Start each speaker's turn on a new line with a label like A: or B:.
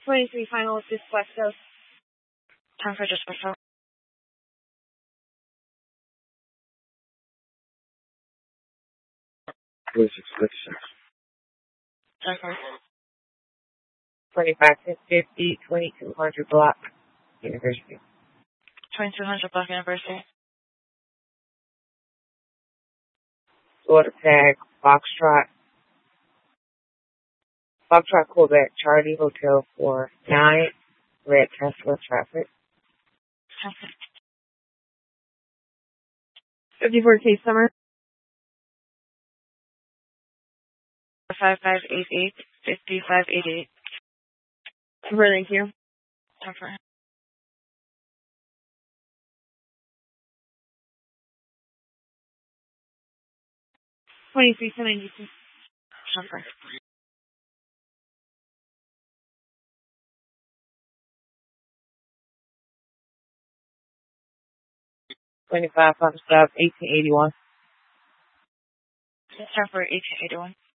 A: 23 final with Displexo. Time for Displexo.
B: 4656.
A: Time for
C: 2550, 2200 block, University.
A: 2200 Block University.
C: Order tag, Foxtrot, Quebec, Charlie Hotel 49, red Tesla traffic.
A: 54K Summer. 5588. 5588. Thank you. Time for 23 to 92. Time for
C: 25 Pump Stop, 1881.
A: time for 1881.